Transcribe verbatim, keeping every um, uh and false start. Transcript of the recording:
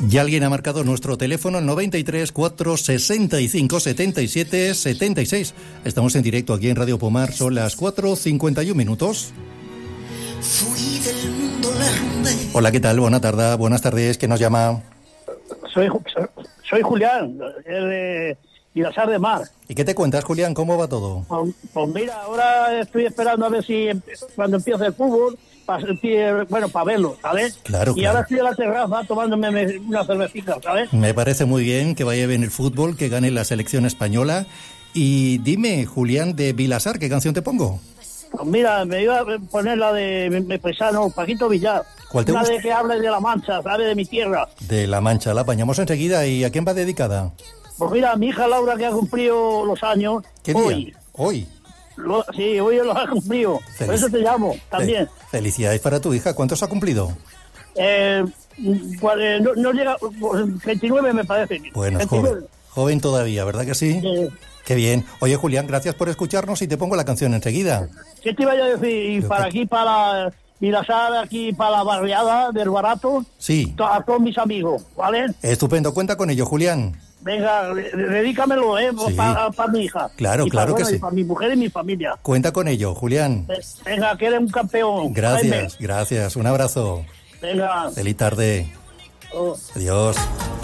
Ya alguien ha marcado nuestro teléfono noventa y tres, cuatro sesenta y cinco, setenta y siete, setenta y seis. Estamos en directo aquí en Radio Pomar, son las cuatro cincuenta y un minutos. Fui del mundo grande. Hola, ¿qué tal? Buena tarde, buenas tardes, ¿quién nos llama? Soy, soy Julián, el de Vilasar de Mar. ¿Y qué te cuentas, Julián? ¿Cómo va todo? Pues, pues mira, ahora estoy esperando a ver si cuando empiece el fútbol, para, bueno, para verlo, ¿sabes? Claro, y claro. ahora estoy en la terraza tomándome una cervecita, ¿sabes? Me parece muy bien que vaya bien el fútbol, que gane la selección española. Y dime, Julián de Vilasar, ¿qué canción te pongo? Pues mira, me iba a poner la de mi, mi paisano, Paquito Villar. ¿Cuál te Una gusta? de que hable de La Mancha, ¿sabes? De mi tierra. De La Mancha, la apañamos enseguida. ¿Y a quién va dedicada? Pues mira, mi hija Laura, que ha cumplido los años. ¿Qué día? Hoy. Hoy. Lo, sí, hoy los ha cumplido. Feliz. Por eso te llamo, también. Fe- felicidades para tu hija. ¿Cuántos ha cumplido? Eh, pues, eh, no, no llega, veintinueve me parece. Bueno, es veintinueve. joven. Joven todavía, ¿verdad que sí? Eh, Qué bien. Oye, Julián, gracias por escucharnos y te pongo la canción enseguida. ¿Qué te iba a decir? Y Pero para qué- aquí, para Vilasar, aquí para la barriada del Barato, Sí. to- a todos mis amigos, ¿vale? Estupendo. Cuenta con ello, Julián. Venga, de- dedícamelo, ¿eh? Sí. Para mi hija. Claro, y claro pa- que bueno, sí. Y para mi mujer y mi familia. Cuenta con ello, Julián. Eh, Venga, que eres un campeón. Gracias, Jaime. gracias. Un abrazo. Venga. Feliz tarde. Oh. Adiós.